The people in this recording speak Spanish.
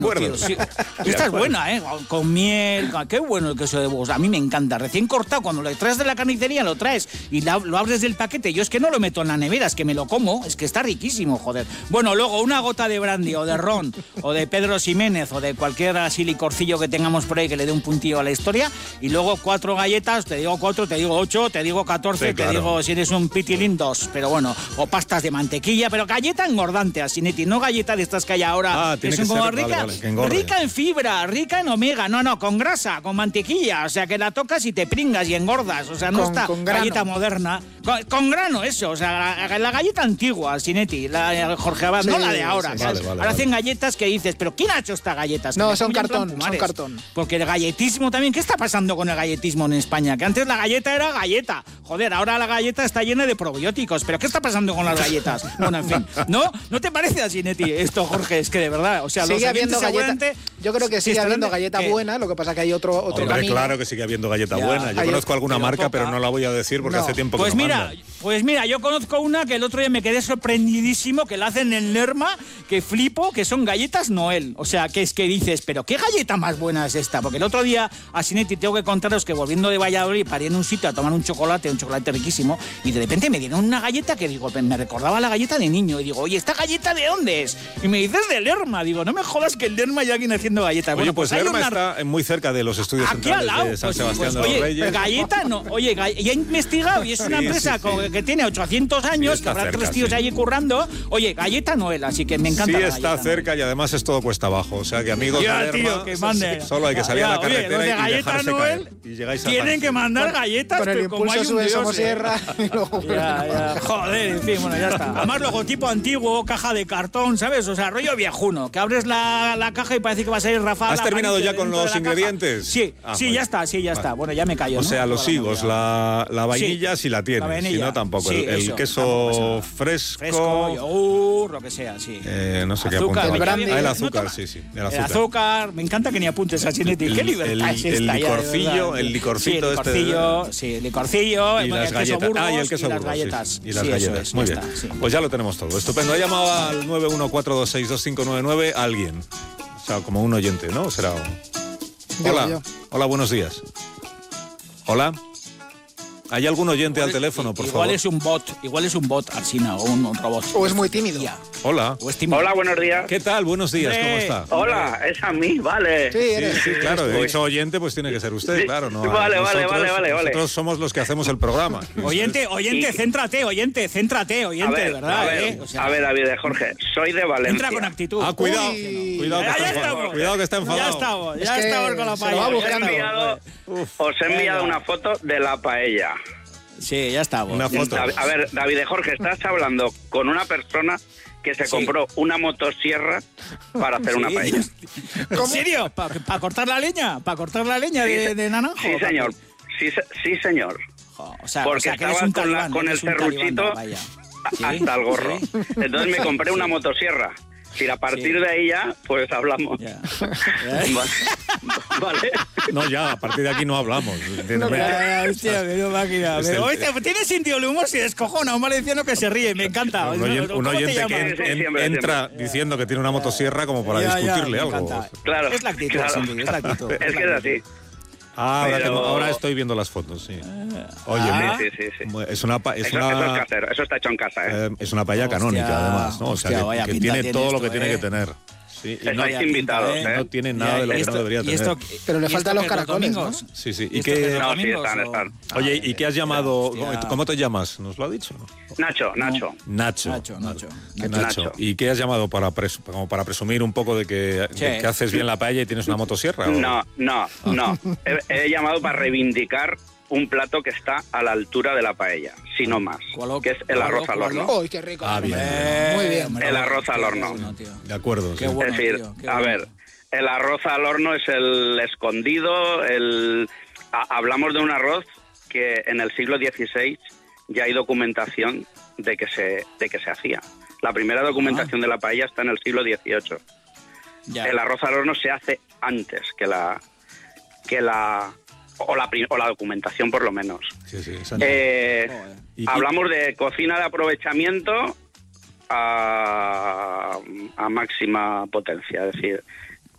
acuerdo. Sí. Esta es buena, ¿eh? Con miel, qué bueno el queso de Burgos. A mí me encanta. Recién cortado, cuando lo traes de la carnicería, lo traes y lo abres del paquete. Yo es que no lo meto en la nevera, es que me lo como. Es que está riquísimo, joder. Bueno, luego una gota de brandy o de ron o de Pedro Ximénez o de cualquier así licorcillo que tengamos por ahí que le dé un puntillo a la historia. Y luego 4 galletas, te digo 4, te digo 8, te digo 14, sí, claro. Te digo si eres un pitilín 2. Pero bueno, o pastas de mantequilla, pero galleta engordante, Asinetti, no galleta de estas que hay ahora. Tiene que que son como ser, rica en fibra, rica en omega, no, con grasa, con mantequilla, o sea que la tocas y te pringas y engordas, o sea, no está galleta moderna, con grano, eso, o sea, la galleta antigua, Asinetti, la Jorge Abad, sí, no la de ahora, sí, vale, ahora hacen galletas que dices, pero ¿quién ha hecho estas galletas? No, son cartón. Porque el galletismo también, ¿qué está pasando con el galletismo en España? Que antes la galleta era galleta, joder, ahora la galleta está llena de probióticos, pero ¿qué está pasando con las galletas? Bueno, en fin, ¿no te parece, Asinetti, esto, Jorge? Es que de verdad, o sea, sigue habiendo galleta. Yo creo que sigue habiendo galleta buena, lo que pasa que hay otro camino. Claro que sigue habiendo galleta buena. Yo conozco alguna marca, pero no la voy a decir porque hace tiempo que no manda. Pues mira, yo conozco una que el otro día me quedé sorprendidísimo, que la hacen en Lerma, que flipo, que son galletas Noel. O sea, que es que dices, pero ¿qué galleta más buena es esta? Porque el otro día, Asinetti, tengo que contaros que volviendo de Valladolid paré en un sitio a tomar un chocolate riquísimo, y de repente me dieron una galleta que digo, me recordaba la galleta de niño, y digo, oye, ¿esta galleta de dónde es? Y me dices de Lerma, digo, no me jodas que en Lerma ya viene haciendo galletas. Oye, pues Lerma está muy cerca de los estudios centrales de San Sebastián de los Reyes. Galleta no, oye, ya he investigado y es una empresa que tiene 800 años, que habrá 3 tíos allí currando. Oye, galleta Noel, así que me encanta la está galleta, cerca, y además es todo cuesta abajo, o sea que amigos de Lerma, tío, que mande. solo hay que salir a la carretera oye, y dejarse caer. Y llegáis a tienen que mandar galletas, con el pero como hay un de Somosierra. Joder, en fin, bueno, ya está. Además, logotipo antiguo, caja de cartón, ¿sabes? O sea, rollo viejuno, que abres la caja y parece que va a salir Rafa. ¿Has terminado ya con los ingredientes? Sí, ya está. Bueno, ya me callo. O sea, los higos, la vainilla si la tienes, si no tampoco. El queso fresco, yogur, lo que sea, sí. No sé qué apuntar. El azúcar, sí. El azúcar, me encanta que ni apuntes a Chinetti. Qué libertad es esta. El licorcito el licorcillo, y las galletas. Y el queso Burgos, galletas. Y las galletas. Muy bien. Pues ya lo tenemos todo. Estupendo. Ha llamado al 914262599 alguien. O sea, como un oyente, ¿no? Será. Hola, buenos días. Hola. ¿Hay algún oyente al teléfono, por favor? Igual es un bot, Alsina, o un robot. O es muy tímido. Hola. Hola, buenos días. ¿Qué tal? Buenos días, ¿cómo está? Hola, es a mí, vale. Sí, claro. He dicho oyente, pues tiene que ser usted, claro. No, vale. Nosotros somos los que hacemos el programa. Oyente, céntrate, de verdad. A ver, David, Jorge, soy de Valencia. Entra con actitud. Cuidado que está enfadado. Ya estamos con la paella. Os he enviado una foto de la paella. Sí, ya estamos. Una foto. A ver, David Jorge, estás hablando con una persona que se compró una motosierra para hacer una paella. ¿En serio? ¿Para cortar la leña? ¿Para cortar la leña de naranjo? Sí, señor. Sí, señor. Porque estaba con el serruchito hasta el gorro. Entonces me compré una motosierra. Si a partir de ahí ya, pues hablamos. Vale. No, ya, a partir de aquí no hablamos. Hostia, me dio máquina. Tiene sentido el humor, si descojona, un valenciano que se ríe, me encanta. Un oyente que entra diciendo que tiene una motosierra como para discutirle algo. Claro. Es la actitud, Cindy, es la actitud. Es que es así. Ahora estoy viendo las fotos, sí. Oye, sí. Es una eso está hecho en casa, Es una paella canónica, además, ¿no? O sea, que tiene todo lo que tiene que tener. Sí, estáis invitados, No tiene nada de lo que no debería tener. Pero le faltan los caracoles, ¿no? Sí. ¿Y qué? No, sí, están. Oye, ¿y qué has llamado? ¿Cómo te llamas? ¿Nos lo ha dicho? Nacho. ¿Y qué has llamado para presumir un poco de que haces bien la paella y tienes una motosierra? No. He llamado para reivindicar un plato que está a la altura de la paella, si no más, que es el arroz al horno. ¡Uy, qué rico! Bien. Muy bien. El arroz al horno. De acuerdo. Es decir, ver, el arroz al horno es el escondido, hablamos de un arroz que en el siglo XVI ya hay documentación de que se hacía. La primera documentación de la paella está en el siglo XVIII. El arroz al horno se hace antes que la documentación, por lo menos. Hablamos de cocina de aprovechamiento a máxima potencia, es decir,